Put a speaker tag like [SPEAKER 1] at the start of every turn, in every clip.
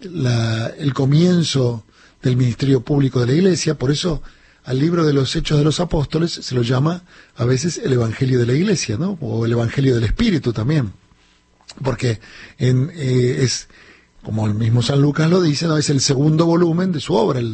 [SPEAKER 1] el comienzo del ministerio público de la Iglesia. Por eso al libro de los Hechos de los Apóstoles se lo llama a veces el Evangelio de la Iglesia, ¿no? O el Evangelio del Espíritu también, porque es, como el mismo San Lucas lo dice, ¿no? Es el segundo volumen de su obra. En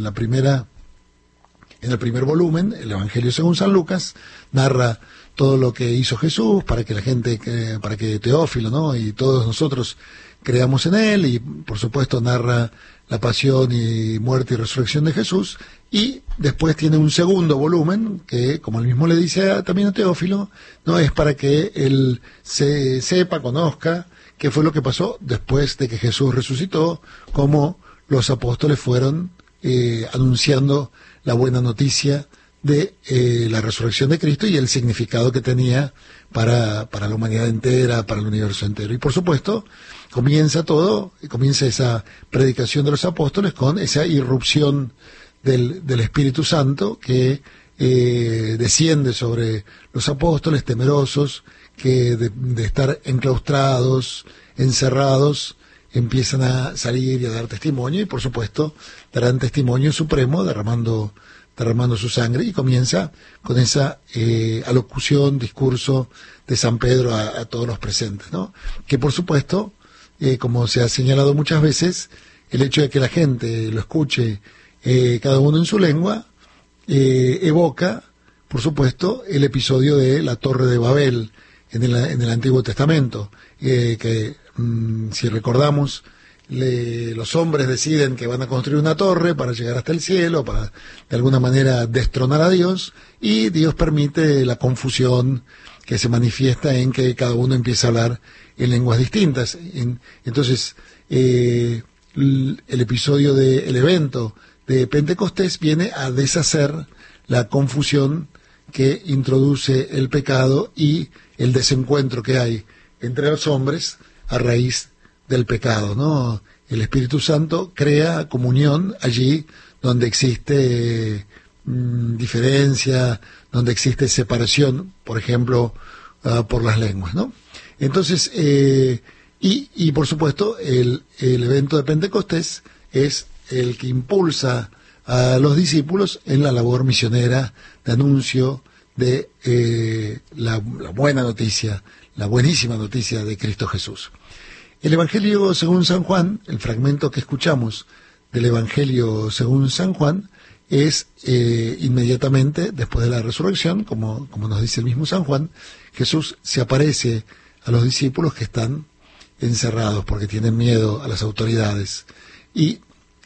[SPEAKER 1] el primer volumen, el Evangelio según San Lucas, narra todo lo que hizo Jesús para que la gente, para que Teófilo, ¿no? Y todos nosotros creamos en él, y por supuesto narra la pasión y muerte y resurrección de Jesús, y después tiene un segundo volumen que, como él mismo le dice también a Teófilo, no es para que él sepa, conozca qué fue lo que pasó después de que Jesús resucitó, cómo los apóstoles fueron anunciando la buena noticia de la resurrección de Cristo y el significado que tenía para la humanidad entera, para el universo entero. Y por supuesto, comienza esa predicación de los apóstoles con esa irrupción del Espíritu Santo que desciende sobre los apóstoles temerosos, que de estar enclaustrados, encerrados, empiezan a salir y a dar testimonio, y por supuesto darán testimonio supremo derramando su sangre, y comienza con esa alocución, discurso de San Pedro a todos los presentes, ¿no? Que por supuesto, como se ha señalado muchas veces, el hecho de que la gente lo escuche cada uno en su lengua, evoca, por supuesto, el episodio de la Torre de Babel en el Antiguo Testamento, si recordamos, los hombres deciden que van a construir una torre para llegar hasta el cielo, para de alguna manera destronar a Dios, y Dios permite la confusión que se manifiesta en que cada uno empieza a hablar en lenguas distintas. Entonces, el episodio el evento de Pentecostés viene a deshacer la confusión que introduce el pecado y el desencuentro que hay entre los hombres a raíz del pecado, ¿no? El Espíritu Santo crea comunión allí donde existe diferencia, donde existe separación, por ejemplo, por las lenguas, ¿no? Entonces, y por supuesto, el evento de Pentecostés es el que impulsa a los discípulos en la labor misionera de anuncio de la buena noticia, la buenísima noticia de Cristo Jesús. El Evangelio según San Juan, el fragmento que escuchamos del Evangelio según San Juan, es inmediatamente después de la resurrección, como nos dice el mismo San Juan, Jesús se aparece a los discípulos que están encerrados porque tienen miedo a las autoridades. Y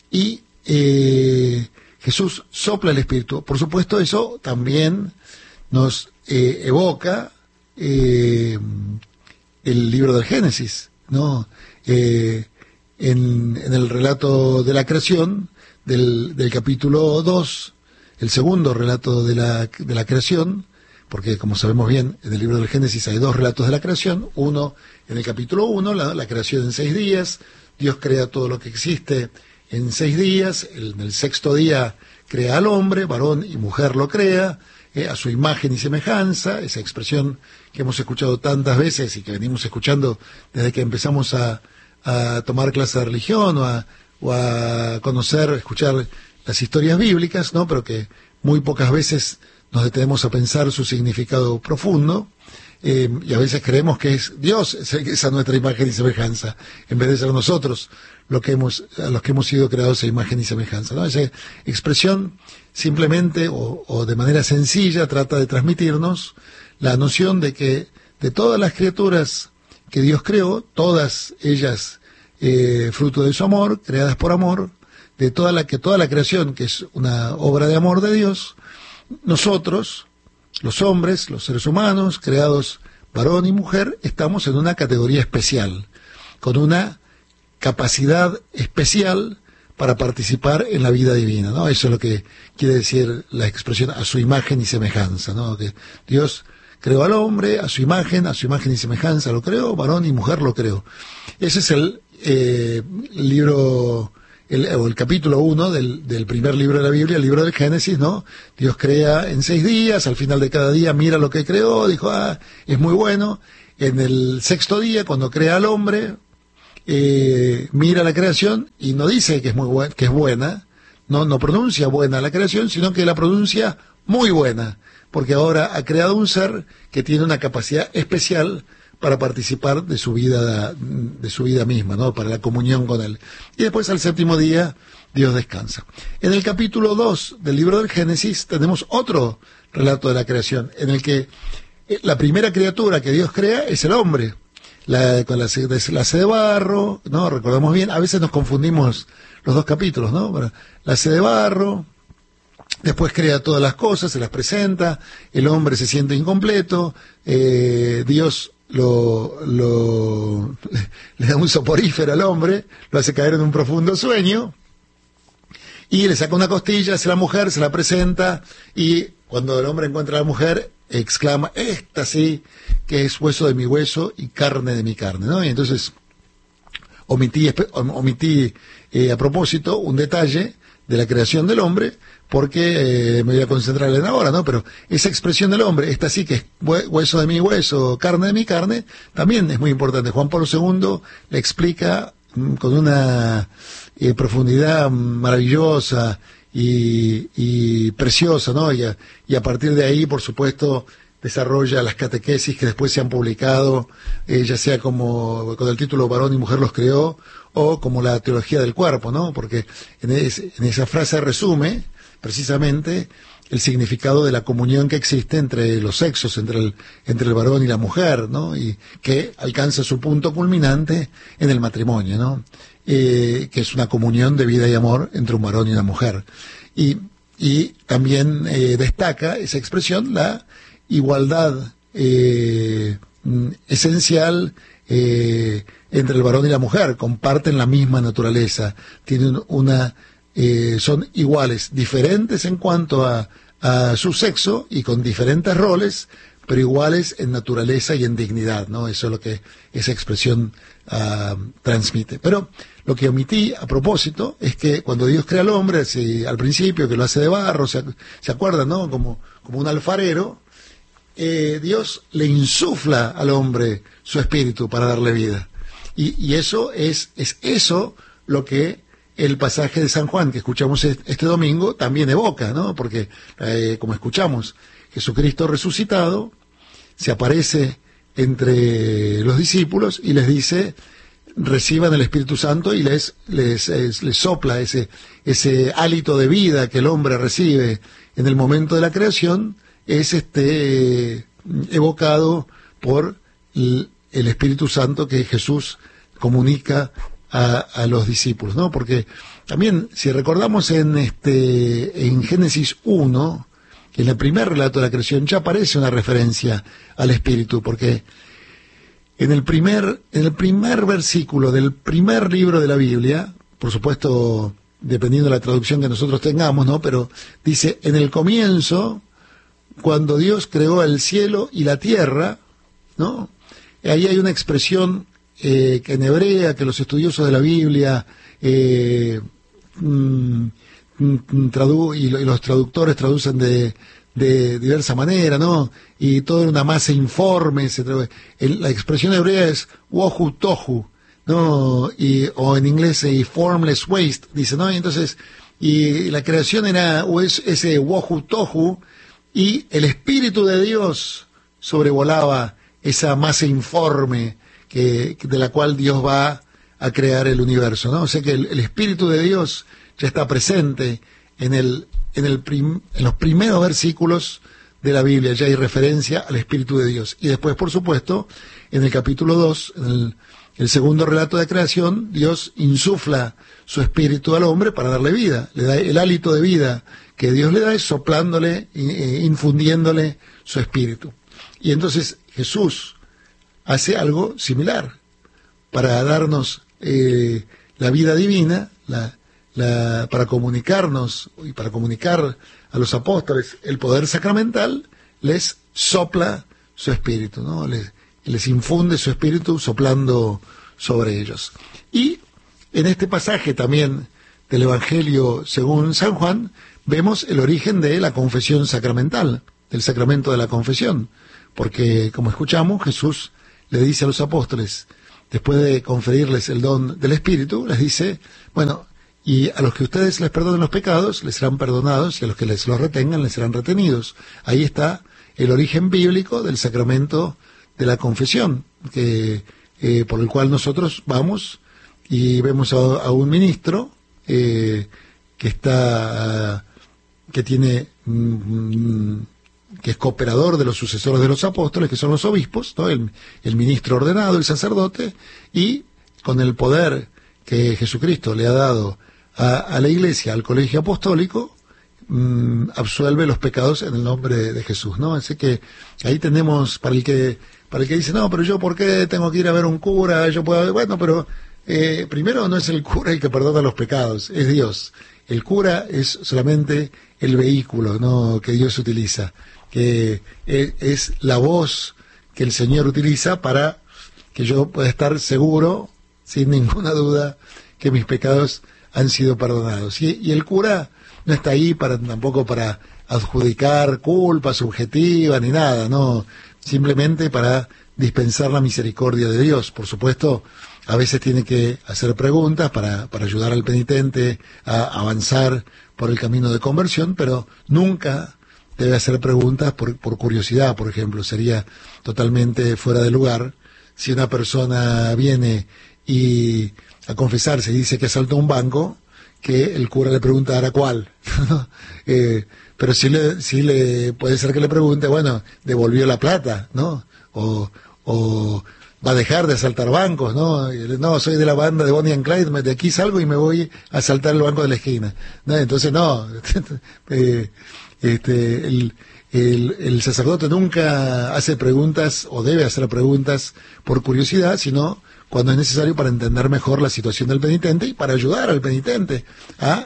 [SPEAKER 1] Jesús sopla el Espíritu. Por supuesto, eso también nos evoca el libro del Génesis, ¿no? En el relato de la creación del capítulo 2, el segundo relato de la creación, porque como sabemos bien, en el libro del Génesis hay dos relatos de la creación. Uno, en el capítulo 1, la creación en 6 días, Dios crea todo lo que existe en 6 días, en el sexto día crea al hombre, varón y mujer lo crea, a su imagen y semejanza, esa expresión que hemos escuchado tantas veces y que venimos escuchando desde que empezamos a tomar clases de religión o a conocer, escuchar las historias bíblicas, ¿no? Pero que muy pocas veces nos detenemos a pensar su significado profundo, y a veces creemos que es Dios esa nuestra imagen y semejanza, en vez de ser nosotros a los que hemos sido creados a imagen y semejanza, ¿no? Esa expresión simplemente o de manera sencilla trata de transmitirnos la noción de que de todas las criaturas que Dios creó, todas ellas fruto de su amor, creadas por amor, de toda la creación, que es una obra de amor de Dios, nosotros, los hombres, los seres humanos, creados varón y mujer, estamos en una categoría especial, con una capacidad especial para participar en la vida divina, ¿no? Eso es lo que quiere decir la expresión a su imagen y semejanza, ¿no? Que Dios creó al hombre a su imagen y semejanza lo creó, varón y mujer lo creó. Ese es el libro, el capítulo 1 del primer libro de la Biblia, el libro del Génesis, ¿no? Dios crea en 6 días, al final de cada día mira lo que creó, dijo, es muy bueno. En el sexto día, cuando crea al hombre, mira la creación y no dice que es que es buena, no pronuncia buena la creación, sino que la pronuncia muy buena, porque ahora ha creado un ser que tiene una capacidad especial para participar de su vida misma, ¿no? Para la comunión con Él. Y después al séptimo día Dios descansa. En el capítulo 2 del libro del Génesis tenemos otro relato de la creación, en el que la primera criatura que Dios crea es el hombre, con la hace de barro, ¿no? Recordamos bien, a veces nos confundimos los dos capítulos, ¿no? Bueno, la hace de barro, después crea todas las cosas, se las presenta, el hombre se siente incompleto, Dios le da un soporífero al hombre, lo hace caer en un profundo sueño, y le saca una costilla hacia la mujer, se la presenta, y cuando el hombre encuentra a la mujer, exclama, esta sí, que es hueso de mi hueso y carne de mi carne, ¿no? Y entonces omití a propósito un detalle de la creación del hombre, porque me voy a concentrar en ahora, ¿no? Pero esa expresión del hombre, esta sí que es hueso de mi hueso, carne de mi carne, también es muy importante. Juan Pablo II le explica con una profundidad maravillosa y preciosa, ¿no? Y a partir de ahí, por supuesto, desarrolla las catequesis que después se han publicado, ya sea como con el título Varón y Mujer los creó, o como la teología del cuerpo, ¿no? Porque en esa frase resume precisamente el significado de la comunión que existe entre los sexos, entre el varón y la mujer, ¿no? Y que alcanza su punto culminante en el matrimonio, ¿no? Que es una comunión de vida y amor entre un varón y una mujer. Y también destaca esa expresión la igualdad esencial entre el varón y la mujer, comparten la misma naturaleza, tienen son iguales, diferentes en cuanto a su sexo y con diferentes roles, pero iguales en naturaleza y en dignidad, ¿no? Eso es lo que esa expresión transmite. Pero lo que omití a propósito es que cuando Dios crea al hombre, al principio que lo hace de barro, se acuerdan, ¿no? Como un alfarero, Dios le insufla al hombre su espíritu para darle vida. Y eso es eso lo que el pasaje de San Juan que escuchamos este domingo también evoca, ¿no? Porque, como escuchamos, Jesucristo resucitado se aparece entre los discípulos y les dice, reciban el Espíritu Santo, y les sopla ese hálito de vida que el hombre recibe en el momento de la creación, es evocado por el Espíritu Santo que Jesús comunica a los discípulos, ¿no? Porque también, si recordamos en Génesis 1, en el primer relato de la creación, ya aparece una referencia al Espíritu, porque en el primer versículo del primer libro de la Biblia, por supuesto, dependiendo de la traducción que nosotros tengamos, ¿no? Pero dice, en el comienzo, cuando Dios creó el cielo y la tierra, ¿no? Ahí hay una expresión que en hebrea, que los estudiosos de la Biblia y los traductores traducen de diversa manera, ¿no? Y todo en una masa informe. La expresión hebrea es wohu tohu, ¿no? O en inglés formless waste, dice, ¿no? Y entonces, y la creación era ese wohu tohu, y el Espíritu de Dios sobrevolaba esa masa informe de la cual Dios va a crear el universo, ¿no? O sea que el Espíritu de Dios ya está presente en los primeros versículos de la Biblia, ya hay referencia al Espíritu de Dios. Y después, por supuesto, en el capítulo 2, en el segundo relato de creación, Dios insufla su Espíritu al hombre para darle vida, le da el hálito de vida que Dios le da, es soplándole, infundiéndole su Espíritu. Y entonces Jesús hace algo similar para darnos la vida divina, para comunicarnos y para comunicar a los apóstoles el poder sacramental, les sopla su Espíritu, ¿no? Les infunde su Espíritu soplando sobre ellos. Y en este pasaje también del Evangelio según San Juan, vemos el origen de la confesión sacramental, del sacramento de la confesión, porque, como escuchamos, Jesús le dice a los apóstoles, después de conferirles el don del Espíritu, les dice, bueno, y a los que ustedes les perdonen los pecados, les serán perdonados, y a los que les los retengan, les serán retenidos. Ahí está el origen bíblico del sacramento de la confesión, que por el cual nosotros vamos y vemos a un ministro que está, que tiene, que es cooperador de los sucesores de los apóstoles, que son los obispos, ¿no? El ministro ordenado, el sacerdote, y con el poder que Jesucristo le ha dado a la Iglesia, al colegio apostólico, absuelve los pecados en el nombre de Jesús, ¿no? Así que ahí tenemos, para el que dice, no, pero yo ¿por qué tengo que ir a ver un cura? Yo puedo, bueno, pero primero no es el cura el que perdona los pecados, es Dios. El cura es solamente el vehículo, ¿no?, que Dios utiliza, que es la voz que el Señor utiliza para que yo pueda estar seguro, sin ninguna duda, que mis pecados han sido perdonados. Y el cura no está ahí tampoco para adjudicar culpa subjetiva ni nada, no, simplemente para dispensar la misericordia de Dios. Por supuesto, a veces tiene que hacer preguntas para ayudar al penitente a avanzar por el camino de conversión, pero nunca debe hacer preguntas por curiosidad, por ejemplo. Sería totalmente fuera de lugar si una persona viene y a confesarse y dice que asaltó un banco, que el cura le preguntara cuál. Pero sí le puede ser que le pregunte, bueno, ¿devolvió la plata, no? O va a dejar de asaltar bancos, ¿no? No, soy de la banda de Bonnie and Clyde, de aquí salgo y me voy a asaltar el banco de la esquina, ¿no? Entonces no, el sacerdote nunca hace preguntas o debe hacer preguntas por curiosidad, sino cuando es necesario para entender mejor la situación del penitente y para ayudar al penitente a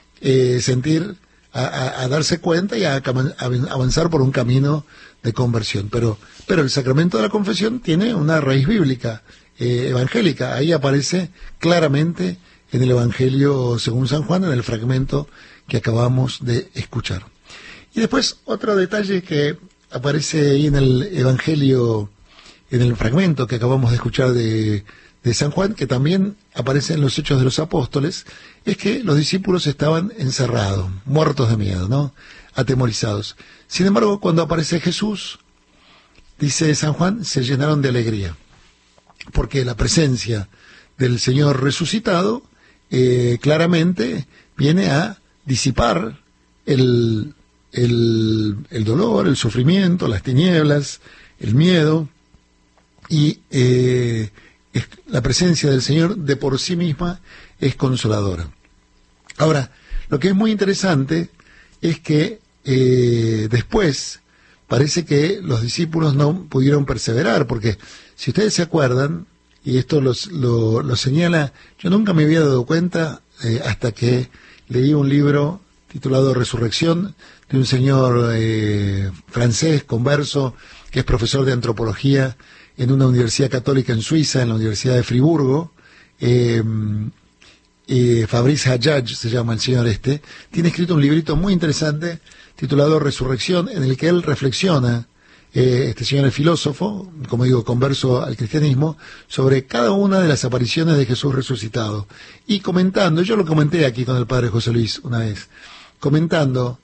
[SPEAKER 1] a darse cuenta y a avanzar por un camino de conversión. Pero el sacramento de la confesión tiene una raíz bíblica, evangélica. Ahí aparece claramente en el Evangelio según San Juan, en el fragmento que acabamos de escuchar. Y después otro detalle que aparece ahí en el Evangelio, en el fragmento que acabamos de escuchar de San Juan, que también aparece en los Hechos de los Apóstoles, es que los discípulos estaban encerrados, muertos de miedo, ¿no?, atemorizados. Sin embargo, cuando aparece Jesús, dice San Juan, se llenaron de alegría, porque la presencia del Señor resucitado claramente viene a disipar el dolor, el sufrimiento, las tinieblas, el miedo, y la presencia del Señor de por sí misma es consoladora. Ahora, lo que es muy interesante es que después parece que los discípulos no pudieron perseverar, porque si ustedes se acuerdan, y esto lo señala, yo nunca me había dado cuenta hasta que leí un libro titulado Resurrección, de un señor francés, converso, que es profesor de antropología en una universidad católica en Suiza, en la Universidad de Friburgo. Fabrice Hadjadj se llama el señor este. Tiene escrito un librito muy interesante titulado Resurrección, en el que él reflexiona, este señor es filósofo, como digo, converso al cristianismo, sobre cada una de las apariciones de Jesús resucitado. Y comentando, yo lo comenté aquí con el padre José Luis una vez, comentando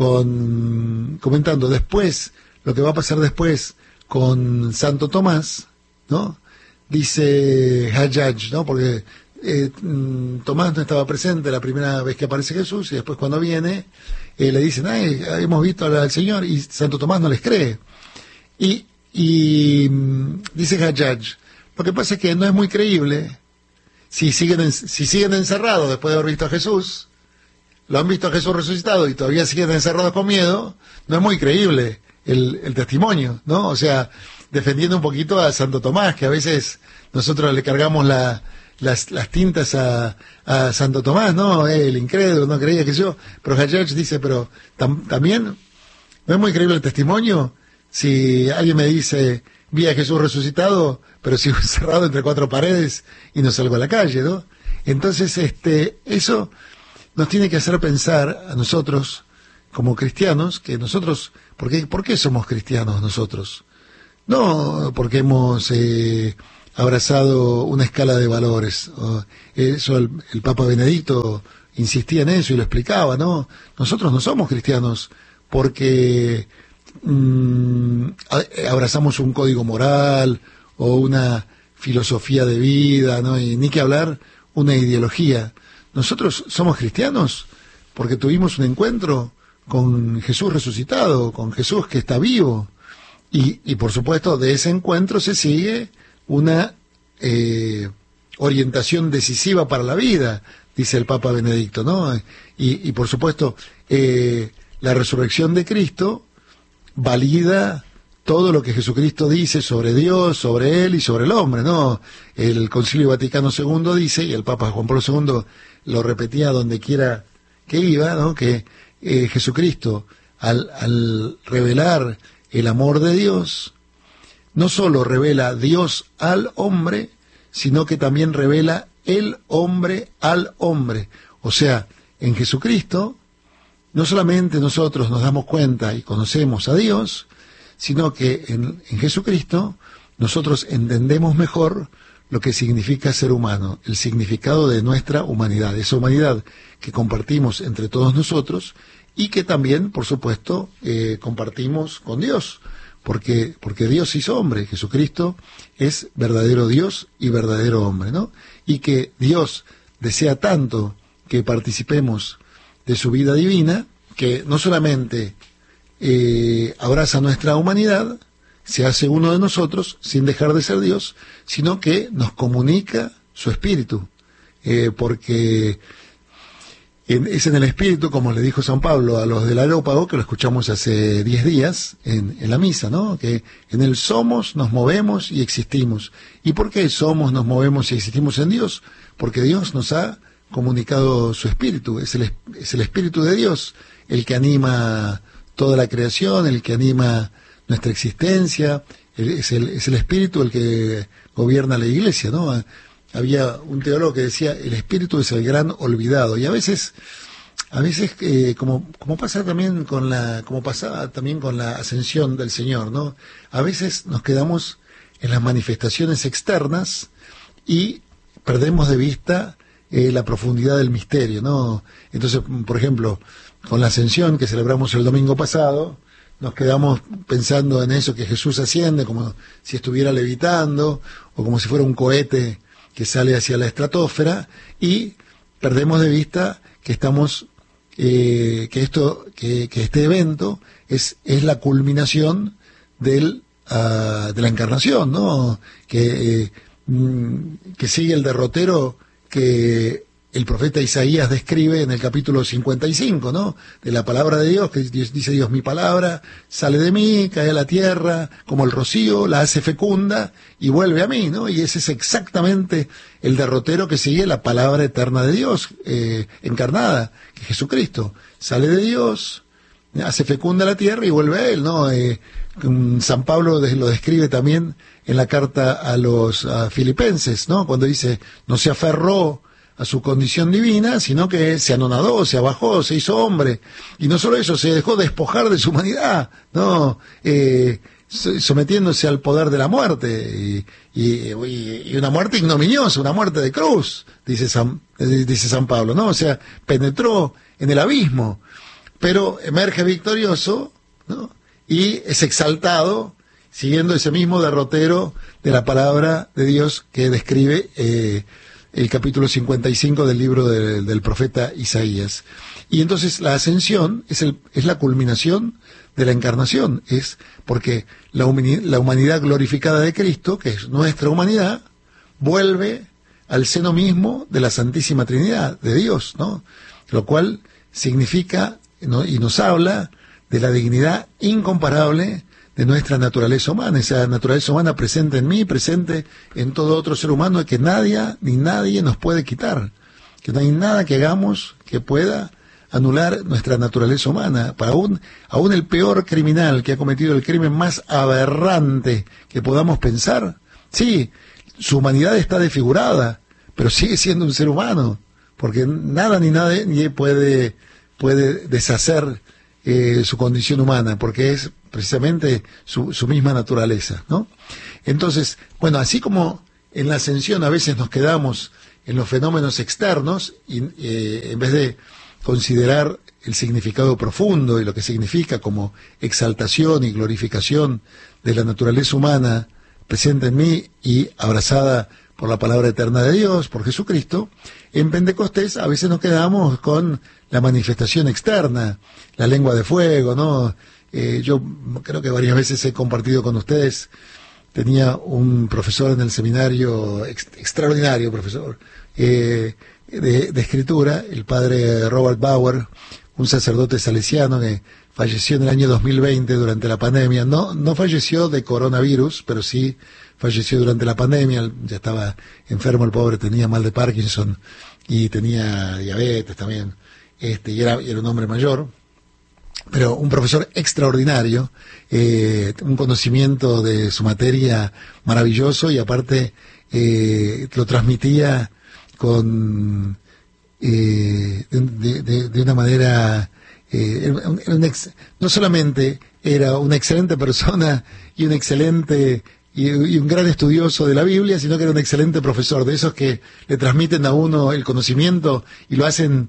[SPEAKER 1] después, lo que va a pasar después con Santo Tomás, ¿no? Dice Hadjadj, ¿no? Porque Tomás no estaba presente la primera vez que aparece Jesús, y después cuando viene, le dicen, hemos visto al Señor, y Santo Tomás no les cree. Y dice Hadjadj, lo que pasa es que no es muy creíble si siguen encerrados después de haber visto a Jesús, lo han visto a Jesús resucitado y todavía siguen encerrados con miedo, no es muy creíble el testimonio, ¿no? O sea, defendiendo un poquito a Santo Tomás, que a veces nosotros le cargamos las tintas a Santo Tomás, ¿no? El incrédulo, no creía que yo, pero Hadjadj dice, pero también no es muy creíble el testimonio si alguien me dice, vi a Jesús resucitado, pero sigo encerrado entre cuatro paredes y no salgo a la calle, ¿no? Entonces, eso nos tiene que hacer pensar a nosotros, como cristianos, que nosotros, ¿por qué somos cristianos nosotros? No porque hemos abrazado una escala de valores. Eso el Papa Benedicto insistía en eso y lo explicaba, ¿no? Nosotros no somos cristianos porque abrazamos un código moral o una filosofía de vida, ¿no? Y ni que hablar una ideología. Nosotros somos cristianos porque tuvimos un encuentro con Jesús resucitado, con Jesús que está vivo. Y por supuesto, de ese encuentro se sigue una orientación decisiva para la vida, dice el Papa Benedicto, ¿no? Y por supuesto, la resurrección de Cristo valida todo lo que Jesucristo dice sobre Dios, sobre Él y sobre el hombre, ¿no? El Concilio Vaticano II dice, y el Papa Juan Pablo II lo repetía donde quiera que iba, ¿no? Que Jesucristo, al revelar el amor de Dios, no solo revela Dios al hombre, sino que también revela el hombre al hombre. O sea, en Jesucristo, no solamente nosotros nos damos cuenta y conocemos a Dios, sino que en Jesucristo nosotros entendemos mejor lo que significa ser humano, el significado de nuestra humanidad, esa humanidad que compartimos entre todos nosotros y que también, por supuesto, compartimos con Dios, porque Dios hizo hombre, Jesucristo es verdadero Dios y verdadero hombre, ¿no? Y que Dios desea tanto que participemos de su vida divina, que no solamente abraza nuestra humanidad, se hace uno de nosotros sin dejar de ser Dios, sino que nos comunica su espíritu, porque es en el espíritu, como le dijo San Pablo a los del Areópago, que lo escuchamos hace 10 días en la misa, ¿no? Que en él somos, nos movemos y existimos. ¿Y por qué somos, nos movemos y existimos en Dios? Porque Dios nos ha comunicado su espíritu, es el espíritu de Dios el que anima toda la creación, el que anima nuestra existencia, es el espíritu el que gobierna la Iglesia, ¿no? Había un teólogo que decía, el espíritu es el gran olvidado, y a veces como pasa también como pasaba también con la ascensión del Señor, ¿no? A veces nos quedamos en las manifestaciones externas y perdemos de vista la profundidad del misterio, ¿no? Entonces, por ejemplo, con la ascensión que celebramos el domingo pasado, nos quedamos pensando en eso, que Jesús asciende como si estuviera levitando o como si fuera un cohete que sale hacia la estratosfera, y perdemos de vista que estamos que este evento es la culminación de la encarnación, ¿no? Que sigue el derrotero que el profeta Isaías describe en el capítulo 55, ¿no? De la palabra de Dios, que dice Dios, mi palabra sale de mí, cae a la tierra como el rocío, la hace fecunda y vuelve a mí, ¿no? Y ese es exactamente el derrotero que sigue la palabra eterna de Dios, encarnada, que Jesucristo sale de Dios, hace fecunda la tierra y vuelve a Él, ¿no? San Pablo lo describe también en la carta a los filipenses, ¿no? Cuando dice, no se aferró a su condición divina, sino que se anonadó, se abajó, se hizo hombre, y no solo eso, se dejó despojar de su humanidad, ¿no? Sometiéndose al poder de la muerte, y una muerte ignominiosa, una muerte de cruz, dice San Pablo, ¿no? O sea, penetró en el abismo, pero emerge victorioso, ¿no? Y es exaltado, siguiendo ese mismo derrotero de la palabra de Dios que describe el capítulo 55 del libro del profeta Isaías. Y entonces la ascensión es la culminación de la encarnación, es porque la humanidad glorificada de Cristo, que es nuestra humanidad, vuelve al seno mismo de la Santísima Trinidad, de Dios, ¿no? Lo cual significa, ¿no? Y nos habla de la dignidad incomparable de nuestra naturaleza humana, esa naturaleza humana presente en mí, presente en todo otro ser humano, que nadie ni nadie nos puede quitar, que no hay nada que hagamos que pueda anular nuestra naturaleza humana. Para aún el peor criminal que ha cometido el crimen más aberrante que podamos pensar, sí, su humanidad está desfigurada, pero sigue siendo un ser humano, porque nada ni nadie puede deshacer su condición humana, porque es precisamente su misma naturaleza, ¿no? Entonces, bueno, así como en la ascensión a veces nos quedamos en los fenómenos externos y en vez de considerar el significado profundo y lo que significa como exaltación y glorificación de la naturaleza humana presente en mí y abrazada por la palabra eterna de Dios, por Jesucristo, en Pentecostés a veces nos quedamos con la manifestación externa, la lengua de fuego, ¿no? Yo creo que varias veces he compartido con ustedes, tenía un profesor en el seminario, extraordinario profesor, de escritura, el padre Robert Bauer, un sacerdote salesiano que falleció en el año 2020 durante la pandemia. No falleció de coronavirus, pero sí falleció durante la pandemia. Ya estaba enfermo el pobre, tenía mal de Parkinson y tenía diabetes también, y era un hombre mayor, pero un profesor extraordinario, un conocimiento de su materia maravilloso, y aparte lo transmitía con de una manera, no solamente era una excelente persona y un excelente y un gran estudioso de la Biblia, sino que era un excelente profesor, de esos que le transmiten a uno el conocimiento y lo hacen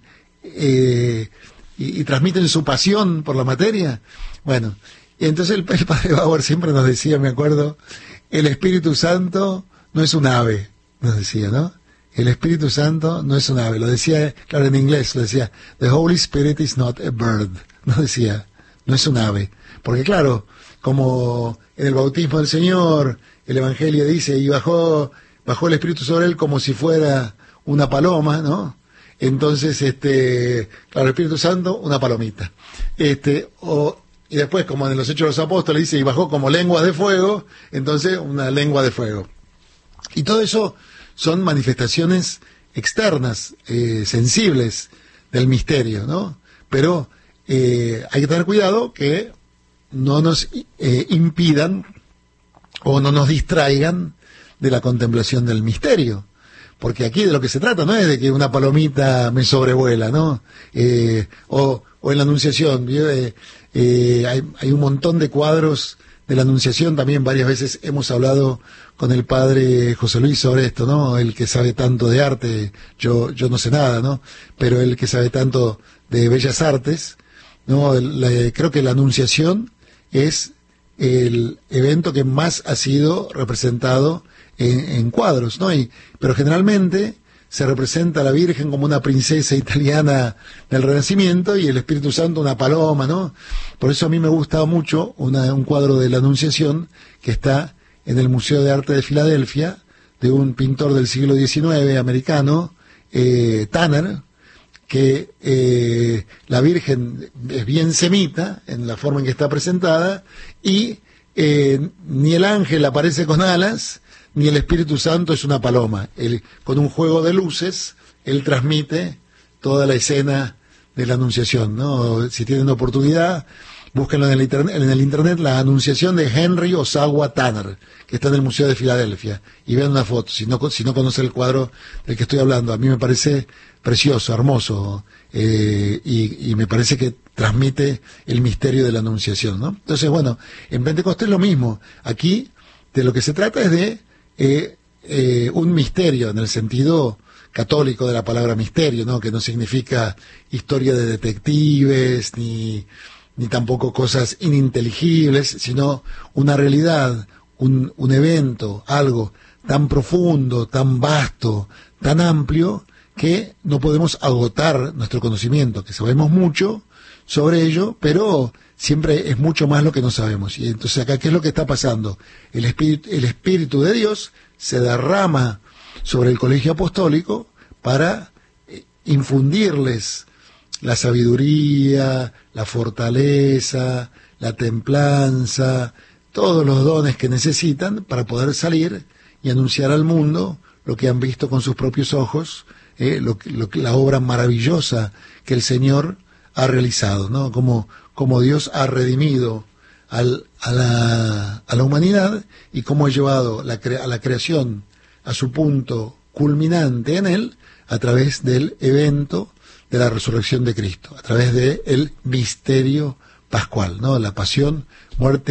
[SPEAKER 1] y transmiten su pasión por la materia. Bueno, y entonces el padre Bauer siempre nos decía, me acuerdo, el Espíritu Santo no es un ave, nos decía, ¿no? El Espíritu Santo no es un ave, lo decía, claro, en inglés, lo decía, the Holy Spirit is not a bird, nos decía, no es un ave, porque claro, como en el bautismo del Señor, el Evangelio dice, y bajó el Espíritu sobre él como si fuera una paloma, ¿no? Entonces, claro, el Espíritu Santo, una palomita. Y después, como en los Hechos de los Apóstoles dice, y bajó como lenguas de fuego, entonces una lengua de fuego. Y todo eso son manifestaciones externas, sensibles del misterio, ¿no? Pero hay que tener cuidado que no nos impidan o no nos distraigan de la contemplación del misterio. Porque aquí de lo que se trata no es de que una palomita me sobrevuela, ¿no? O en la Anunciación. Hay un montón de cuadros de la Anunciación, también varias veces hemos hablado con el padre José Luis sobre esto, ¿no? El que sabe tanto de arte, yo no sé nada, ¿no? Pero el que sabe tanto de bellas artes, ¿no? Creo que la Anunciación es el evento que más ha sido representado en cuadros, ¿no? Pero generalmente se representa a la Virgen como una princesa italiana del Renacimiento y el Espíritu Santo una paloma, ¿no? Por eso a mí me gusta mucho un cuadro de la Anunciación que está en el Museo de Arte de Filadelfia, de un pintor del siglo XIX americano, Tanner, que la Virgen es bien semita en la forma en que está presentada y ni el ángel aparece con alas, ni el Espíritu Santo es una paloma. Con un juego de luces, él transmite toda la escena de la Anunciación, ¿no? Si tienen oportunidad, búsquenlo en el internet, la Anunciación de Henry Ossawa Tanner, que está en el Museo de Filadelfia, y vean una foto, si no conocen el cuadro del que estoy hablando. A mí me parece precioso, hermoso, y me parece que transmite el misterio de la Anunciación, ¿no? Entonces, bueno, en Pentecostés lo mismo. Aquí de lo que se trata es de un misterio en el sentido católico de la palabra misterio, ¿no? Que no significa historia de detectives ni tampoco cosas ininteligibles, sino una realidad, un evento, algo tan profundo, tan vasto, tan amplio, que no podemos agotar nuestro conocimiento, que sabemos mucho sobre ello, pero siempre es mucho más lo que no sabemos. Y entonces acá, ¿qué es lo que está pasando? El Espíritu de Dios se derrama sobre el colegio apostólico para infundirles la sabiduría, la fortaleza, la templanza, todos los dones que necesitan para poder salir y anunciar al mundo lo que han visto con sus propios ojos, la obra maravillosa que el Señor ha realizado, ¿no? Como Dios ha redimido a la humanidad y cómo ha llevado a la creación a su punto culminante en él a través del evento de la resurrección de Cristo, a través del misterio pascual, ¿no? La pasión, muerte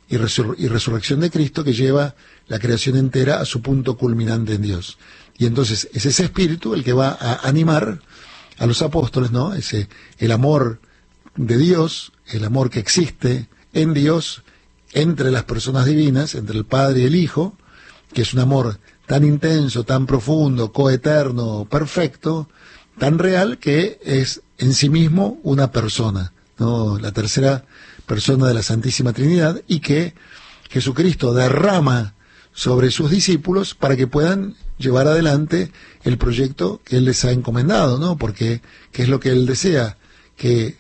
[SPEAKER 1] y resurrección de Cristo que lleva la creación entera a su punto culminante en Dios. Y entonces es ese espíritu el que va a animar a los apóstoles, ¿no? El amor de Dios, el amor que existe en Dios, entre las personas divinas, entre el Padre y el Hijo, que es un amor tan intenso, tan profundo, coeterno, perfecto, tan real, que es en sí mismo una persona, ¿no? La tercera persona de la Santísima Trinidad, y que Jesucristo derrama sobre sus discípulos para que puedan llevar adelante el proyecto que Él les ha encomendado, ¿no? Porque, ¿qué es lo que Él desea? Que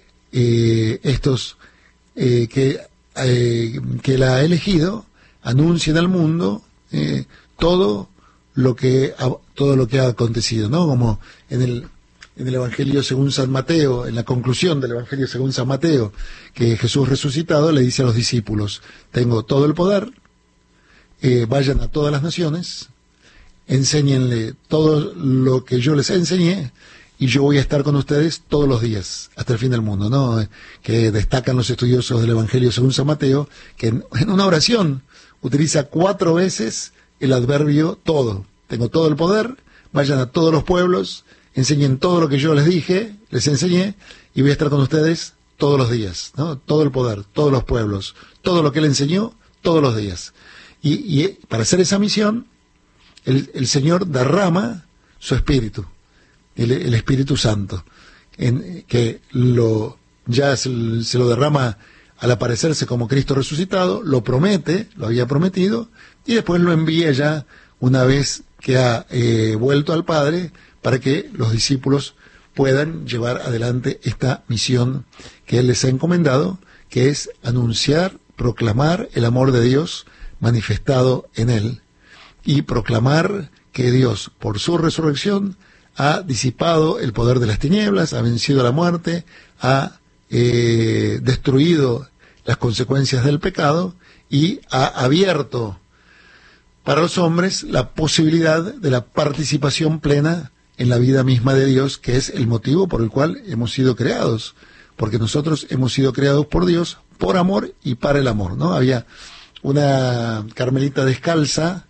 [SPEAKER 1] que Él ha elegido anuncien al mundo todo lo que ha acontecido, ¿no? Como en el Evangelio según San Mateo, en la conclusión del Evangelio según San Mateo, que Jesús resucitado le dice a los discípulos: tengo todo el poder, vayan a todas las naciones, enséñenle todo lo que yo les enseñé, y yo voy a estar con ustedes todos los días, hasta el fin del mundo, ¿no? Que destacan los estudiosos del Evangelio según San Mateo, que en una oración utiliza 4 veces el adverbio todo. Tengo todo el poder, vayan a todos los pueblos, enseñen todo lo que yo les dije, les enseñé, y voy a estar con ustedes todos los días, ¿no? Todo el poder, todos los pueblos, todo lo que Él enseñó, todos los días. Y para hacer esa misión, el Señor derrama su Espíritu, el Espíritu Santo, que ya se lo derrama al aparecerse como Cristo resucitado, lo promete, lo había prometido, y después lo envía ya una vez que ha vuelto al Padre, para que los discípulos puedan llevar adelante esta misión que Él les ha encomendado, que es anunciar, proclamar el amor de Dios manifestado en Él, y proclamar que Dios, por su resurrección, ha disipado el poder de las tinieblas, ha vencido la muerte, ha destruido las consecuencias del pecado, y ha abierto para los hombres la posibilidad de la participación plena en la vida misma de Dios, que es el motivo por el cual hemos sido creados, porque nosotros hemos sido creados por Dios, por amor y para el amor, ¿no? Había una carmelita descalza,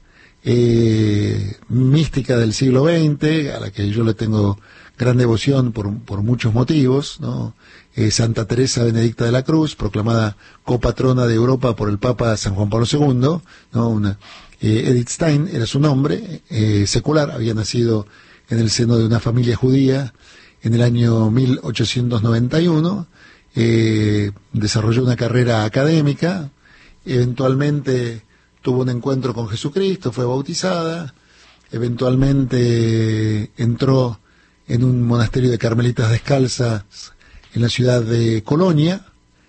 [SPEAKER 1] mística del siglo XX, a la que yo le tengo gran devoción por muchos motivos, ¿no? Santa Teresa Benedicta de la Cruz, proclamada copatrona de Europa por el Papa San Juan Pablo II, ¿no? Edith Stein era su nombre, secular, había nacido en el seno de una familia judía en el año 1891, desarrolló una carrera académica, eventualmente tuvo un encuentro con Jesucristo, fue bautizada, eventualmente entró en un monasterio de carmelitas descalzas en la ciudad de Colonia,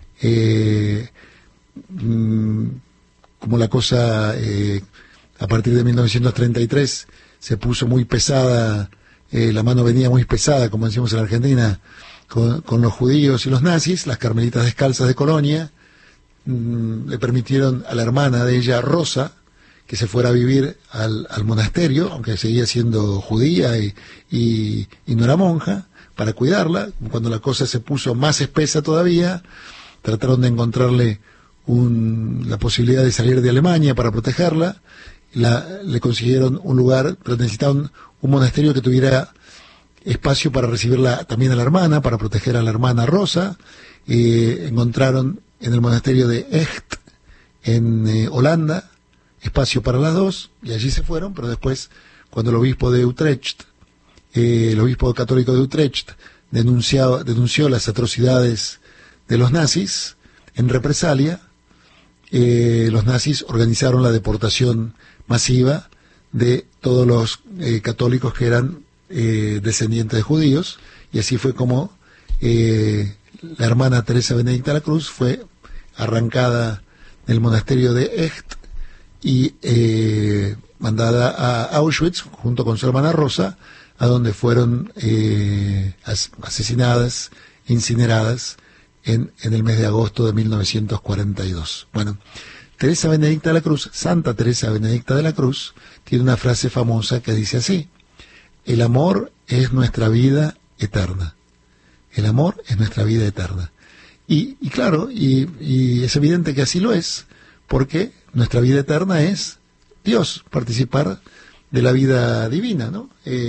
[SPEAKER 1] como la cosa a partir de 1933 se puso muy pesada, la mano venía muy pesada, como decimos en la Argentina, con los judíos y los nazis. Las carmelitas descalzas de Colonia le permitieron a la hermana de ella, Rosa, que se fuera a vivir al monasterio, aunque seguía siendo judía y no era monja, para cuidarla. Cuando la cosa se puso más espesa todavía, trataron de encontrarle la posibilidad de salir de Alemania para protegerla. Le consiguieron un lugar, pero necesitaban un monasterio que tuviera espacio para recibirla también a la hermana, para proteger a la hermana Rosa. Encontraron en el monasterio de Echt, en Holanda, espacio para las dos, y allí se fueron. Pero después, cuando el obispo de Utrecht, el obispo católico de Utrecht, denunció las atrocidades de los nazis, en represalia, los nazis organizaron la deportación masiva de todos los católicos que eran descendientes de judíos, y así fue como la hermana Teresa Benedicta de la Cruz fue arrancada del monasterio de Echt y mandada a Auschwitz junto con su hermana Rosa, a donde fueron asesinadas, incineradas en el mes de agosto de 1942. Bueno, Teresa Benedicta de la Cruz, Santa Teresa Benedicta de la Cruz, tiene una frase famosa que dice así: el amor es nuestra vida eterna. El amor es nuestra vida eterna. Y claro, y es evidente que así lo es, porque nuestra vida eterna es Dios, participar de la vida divina, ¿no?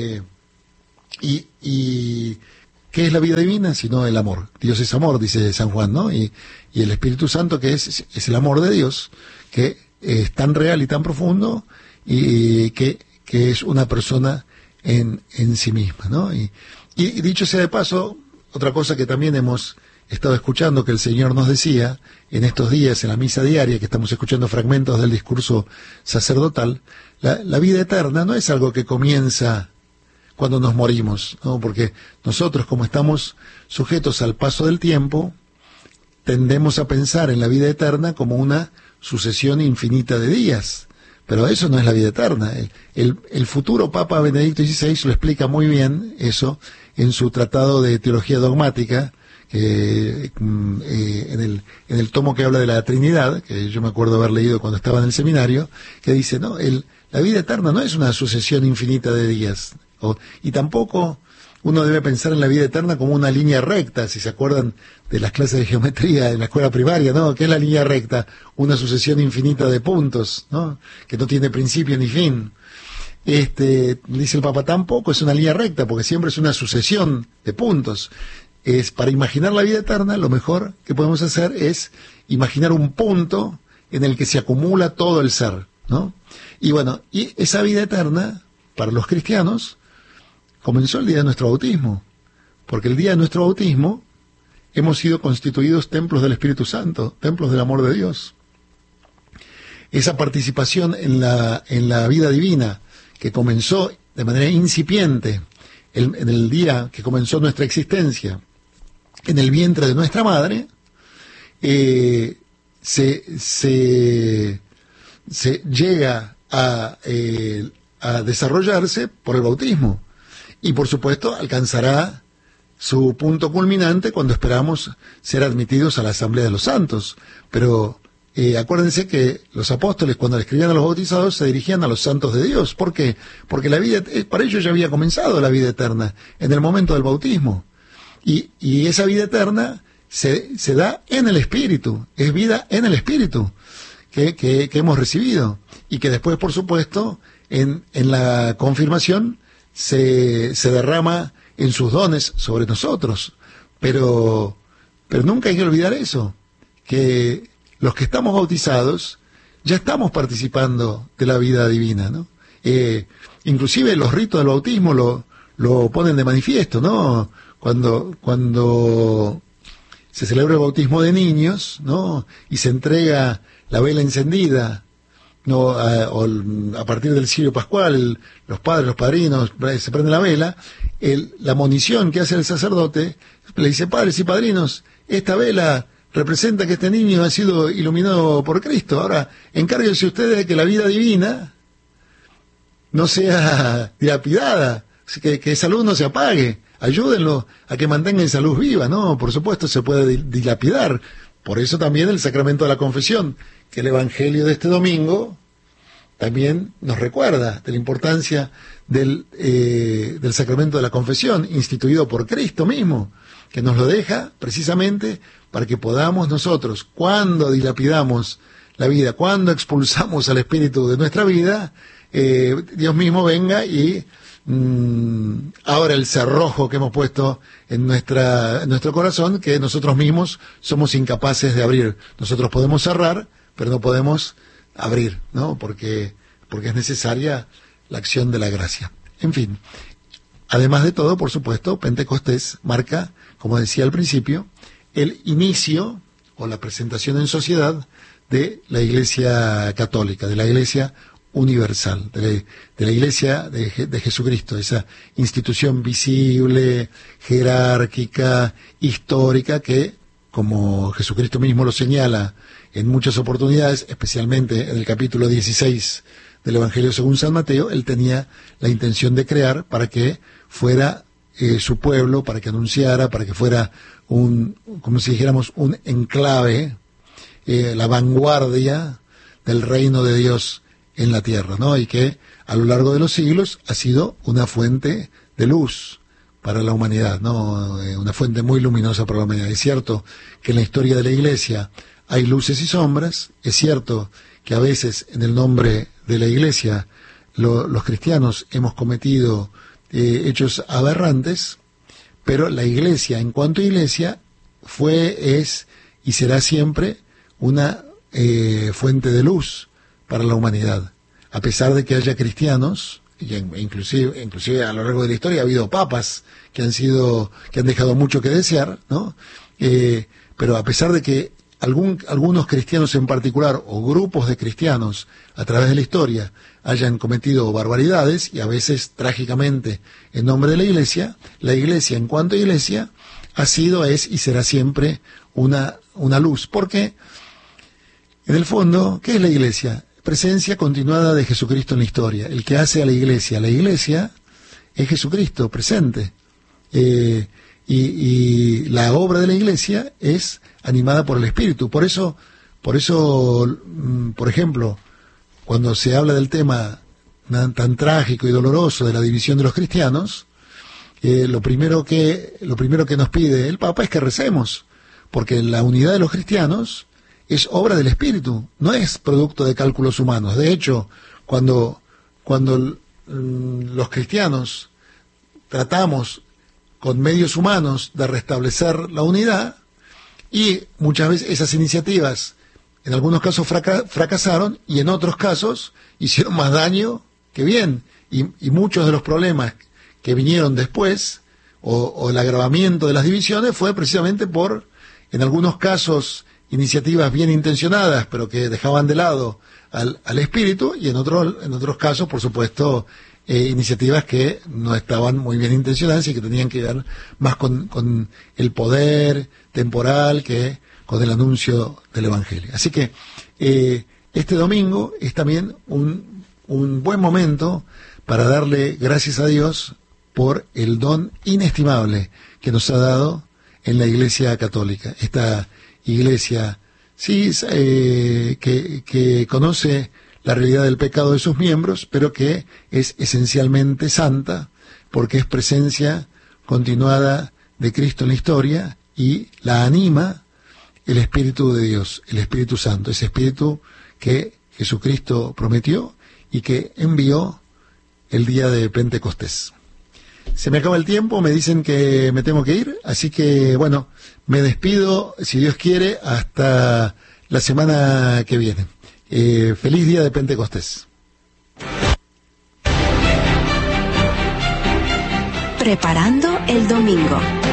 [SPEAKER 1] Y ¿qué es la vida divina? Sino el amor. Dios es amor, dice San Juan, ¿no? Y el Espíritu Santo, que es el amor de Dios, que es tan real y tan profundo, y que es una persona en sí misma, ¿no? Y dicho sea de paso, otra cosa que también hemos estado escuchando, que el Señor nos decía en estos días, en la misa diaria, que estamos escuchando fragmentos del discurso sacerdotal, la vida eterna no es algo que comienza cuando nos morimos, ¿no? Porque nosotros, como estamos sujetos al paso del tiempo, tendemos a pensar en la vida eterna como una sucesión infinita de días, pero eso no es la vida eterna. El futuro Papa Benedicto XVI lo explica muy bien eso en su tratado de teología dogmática, en el tomo que habla de la Trinidad, que yo me acuerdo haber leído cuando estaba en el seminario, que dice, no, la vida eterna no es una sucesión infinita de días, y tampoco uno debe pensar en la vida eterna como una línea recta. Si se acuerdan de las clases de geometría en la escuela primaria, ¿no? ¿Qué es la línea recta? Una sucesión infinita de puntos, ¿no? Que no tiene principio ni fin. Dice el Papa, tampoco es una línea recta, porque siempre es una sucesión de puntos. Para imaginar la vida eterna, lo mejor que podemos hacer es imaginar un punto en el que se acumula todo el ser, ¿no? Y bueno, y esa vida eterna, para los cristianos, comenzó el día de nuestro bautismo, porque el día de nuestro bautismo hemos sido constituidos templos del Espíritu Santo, templos del amor de Dios. Esa participación en la vida divina, que comenzó de manera incipiente en el día que comenzó nuestra existencia, en el vientre de nuestra madre, se llega a desarrollarse por el bautismo, y por supuesto alcanzará su punto culminante cuando esperamos ser admitidos a la Asamblea de los Santos. Pero acuérdense que los apóstoles, cuando le escribían a los bautizados, se dirigían a los santos de Dios. ¿Por qué? Porque la vida, para ellos ya había comenzado la vida eterna en el momento del bautismo, y esa vida eterna se da en el Espíritu, es vida en el Espíritu que hemos recibido, y que después, por supuesto, en la confirmación se derrama en sus dones sobre nosotros. Pero nunca hay que olvidar eso, que los que estamos bautizados ya estamos participando de la vida divina, ¿no? Inclusive los ritos del bautismo lo ponen de manifiesto, ¿no? Cuando se celebra el bautismo de niños, ¿no? Y se entrega la vela encendida, ¿no? A partir del cirio pascual, los padres, los padrinos, se prende la vela, la monición que hace el sacerdote, le dice, padres y padrinos, esta vela representa que este niño ha sido iluminado por Cristo. Ahora, encárguense ustedes de que la vida divina no sea dilapidada, que esa luz no se apague. Ayúdenlo a que mantenga esa luz viva, ¿no? Por supuesto, se puede dilapidar. Por eso también el sacramento de la confesión, que el Evangelio de este domingo también nos recuerda de la importancia del sacramento de la confesión, instituido por Cristo mismo, que nos lo deja precisamente para que podamos nosotros, cuando dilapidamos la vida, cuando expulsamos al espíritu de nuestra vida, Dios mismo venga y abra el cerrojo que hemos puesto en nuestro corazón, que nosotros mismos somos incapaces de abrir. Nosotros podemos cerrar, pero no podemos abrir, ¿no? Porque es necesaria la acción de la gracia. En fin, además de todo, por supuesto, Pentecostés marca, como decía al principio, el inicio o la presentación en sociedad de la Iglesia católica, de la Iglesia universal, de la Iglesia de Jesucristo, esa institución visible, jerárquica, histórica, que, como Jesucristo mismo lo señala en muchas oportunidades, especialmente en el capítulo 16 del Evangelio según San Mateo, él tenía la intención de crear para que fuera su pueblo, para que anunciara, para que fuera como si dijéramos, un enclave, la vanguardia del reino de Dios en la tierra, ¿no? Y que a lo largo de los siglos ha sido una fuente de luz para la humanidad, ¿no? Una fuente muy luminosa para la humanidad. Es cierto que en la historia de la Iglesia hay luces y sombras. Es cierto que a veces en el nombre de la Iglesia los cristianos hemos cometido hechos aberrantes, pero la Iglesia, en cuanto a Iglesia, fue, es y será siempre una fuente de luz para la humanidad. A pesar de que haya cristianos, inclusive a lo largo de la historia ha habido papas que han dejado mucho que desear, ¿no? Pero a pesar de que algunos cristianos en particular, o grupos de cristianos a través de la historia, hayan cometido barbaridades, y a veces trágicamente en nombre de la Iglesia en cuanto a Iglesia, ha sido, es y será siempre una luz. Porque, en el fondo, ¿qué es la Iglesia? Presencia continuada de Jesucristo en la historia. El que hace a la Iglesia es Jesucristo presente. Y la obra de la Iglesia es animada por el Espíritu. Por eso, por ejemplo, cuando se habla del tema tan trágico y doloroso de la división de los cristianos, lo primero que nos pide el Papa es que recemos, porque la unidad de los cristianos es obra del Espíritu, no es producto de cálculos humanos. De hecho, cuando los cristianos tratamos con medios humanos de restablecer la unidad, y muchas veces esas iniciativas en algunos casos fracasaron, y en otros casos hicieron más daño que bien, y muchos de los problemas que vinieron después, o el agravamiento de las divisiones, fue precisamente por, en algunos casos, iniciativas bien intencionadas, pero que dejaban de lado al espíritu, y en otros casos, por supuesto, iniciativas que no estaban muy bien intencionadas y que tenían que ver más con el poder temporal que con el anuncio del Evangelio. Así que este domingo es también un buen momento para darle gracias a Dios por el don inestimable que nos ha dado en la Iglesia Católica. Esta Iglesia, sí, que conoce la realidad del pecado de sus miembros, pero que es esencialmente santa, porque es presencia continuada de Cristo en la historia, y la anima el Espíritu de Dios, el Espíritu Santo, ese Espíritu que Jesucristo prometió y que envió el día de Pentecostés. Se me acaba el tiempo, me dicen que me tengo que ir, así que bueno, me despido, si Dios quiere, hasta la semana que viene. Feliz día de Pentecostés.
[SPEAKER 2] Preparando el domingo.